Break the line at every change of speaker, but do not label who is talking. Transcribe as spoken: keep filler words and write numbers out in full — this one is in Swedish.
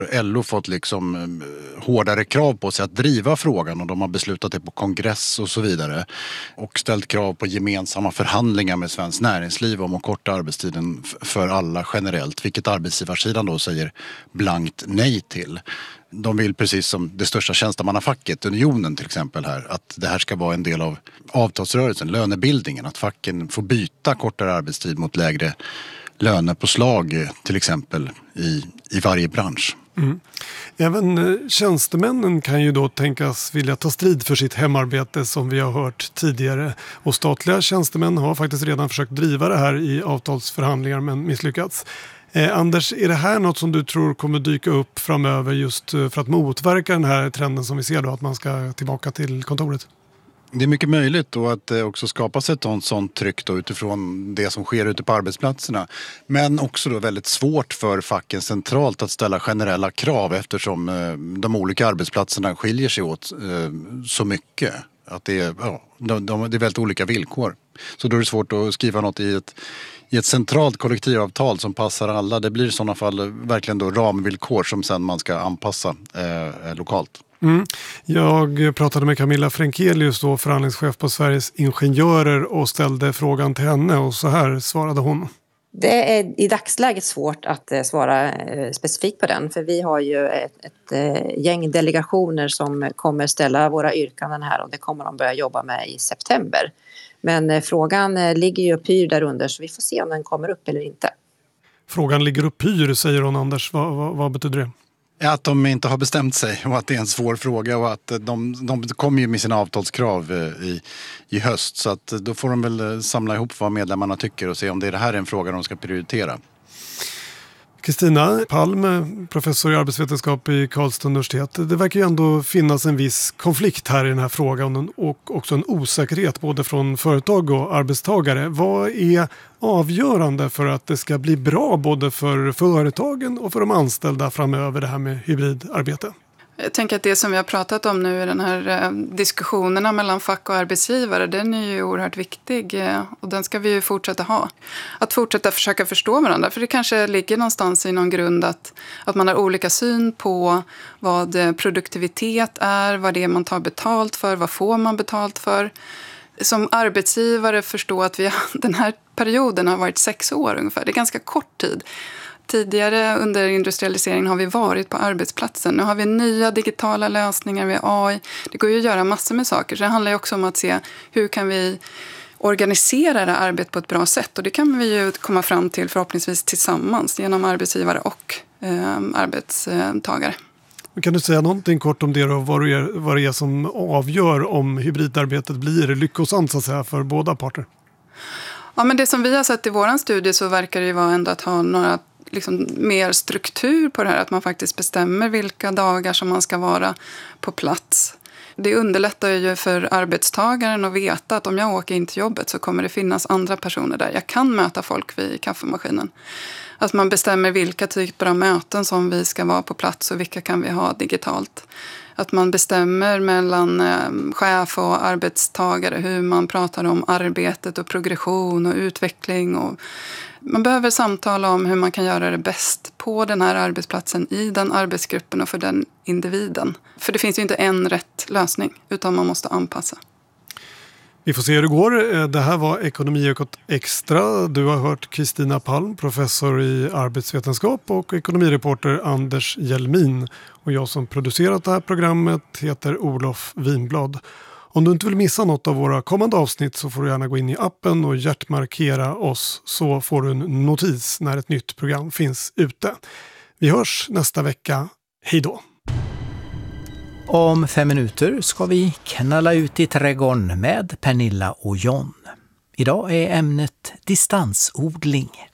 L O fått liksom eh, hårdare krav på sig att driva frågan och de har beslutat det på kongress och så vidare. Och ställt krav på gemensamma förhandlingar med Svenskt Näringsliv om att korta arbetstiden f- för alla generellt. Vilket arbetsgivarsidan då säger blankt nej till. De vill precis som det största tjänstemannafacket, Unionen till exempel här, att det här ska vara en del av avtalsrörelsen, lönebildningen. Att facken får byta kortare arbetstid mot lägre lönepåslag till exempel i, i varje bransch.
Mm. Även eh, tjänstemännen kan ju då tänkas vilja ta strid för sitt hemarbete som vi har hört tidigare. Och statliga tjänstemän har faktiskt redan försökt driva det här i avtalsförhandlingar men misslyckats. Eh, Anders, är det här något som du tror kommer dyka upp framöver just eh, för att motverka den här trenden som vi ser då, att man ska tillbaka till kontoret?
Det är mycket möjligt då att det också skapas ett sånt, sånt tryck då utifrån det som sker ute på arbetsplatserna. Men också då väldigt svårt för facken centralt att ställa generella krav eftersom eh, de olika arbetsplatserna skiljer sig åt eh, så mycket. Att det är, ja, de, de, det är väldigt olika villkor. Så då är det svårt att skriva något i ett, i ett centralt kollektivavtal som passar alla. Det blir i sådana fall verkligen då ramvillkor som sen man ska anpassa eh, lokalt.
Mm. Jag pratade med Camilla Frenkelius, då, förhandlingschef på Sveriges Ingenjörer, och ställde frågan till henne och så här svarade hon.
Det är i dagsläget svårt att eh, svara eh, specifikt på den, för vi har ju ett, ett eh, gäng delegationer som kommer ställa våra yrkanden här och det kommer de börja jobba med i september. Men eh, frågan eh, ligger ju och pyr där under så vi får se om den kommer upp eller inte.
Frågan ligger och pyr, säger hon, Anders. Vad, vad, vad betyder det?
Att de inte har bestämt sig och att det är en svår fråga och att de, de kommer ju med sina avtalskrav i, i höst. Så att då får de väl samla ihop vad medlemmarna tycker och se om det är det här en fråga de ska prioritera.
Kristina Palm, professor i arbetsvetenskap i Karlstad universitet. Det verkar ju ändå finnas en viss konflikt här i den här frågan och också en osäkerhet både från företag och arbetstagare. Vad är avgörande för att det ska bli bra både för företagen och för de anställda framöver, det här med hybridarbete?
Jag tänker att det som vi har pratat om nu i den här eh, diskussionerna mellan fack och arbetsgivare, den är ju oerhört viktig eh, och den ska vi ju fortsätta ha. Att fortsätta försöka förstå varandra, för det kanske ligger någonstans i någon grund att, att man har olika syn på vad eh, produktivitet är, vad det är man tar betalt för, vad får man betalt för. Som arbetsgivare förstå att vi, den här perioden har varit sex år ungefär, det är ganska kort tid. Tidigare under industrialiseringen har vi varit på arbetsplatsen. Nu har vi nya digitala lösningar med A I. Det går ju att göra massor med saker. Så det handlar ju också om att se hur kan vi organisera det här arbetet på ett bra sätt. Och det kan vi ju komma fram till förhoppningsvis tillsammans genom arbetsgivare och eh, arbetstagare.
Kan du säga någonting kort om det då, vad det är, vad det är som avgör om hybridarbetet blir lyckosamt så att säga för båda parter?
Ja, men det som vi har sett i våran studie så verkar det ju vara ändå att ha några liksom mer struktur på det här, att man faktiskt bestämmer vilka dagar som man ska vara på plats. Det underlättar ju för arbetstagaren att veta att om jag åker in till jobbet så kommer det finnas andra personer där. Jag kan möta folk vid kaffemaskinen. Att man bestämmer vilka typer av möten som vi ska vara på plats och vilka kan vi ha digitalt. Att man bestämmer mellan eh, chef och arbetstagare hur man pratar om arbetet och progression och utveckling. Och man behöver samtala om hur man kan göra det bäst på den här arbetsplatsen, i den arbetsgruppen och för den individen. För det finns ju inte en rätt lösning utan man måste anpassa.
Vi får se hur det går. Det här var Ekonomiekot Extra. Du har hört Kristina Palm, professor i arbetsvetenskap, och ekonomireporter Anders Hjelmin. Och jag som producerat det här programmet heter Olof Winblad. Om du inte vill missa något av våra kommande avsnitt så får du gärna gå in i appen och hjärtmarkera oss, så får du en notis när ett nytt program finns ute. Vi hörs nästa vecka. Hej då!
Om fem minuter ska vi knalla ut i trädgården med Pernilla och John. Idag är ämnet distansodling.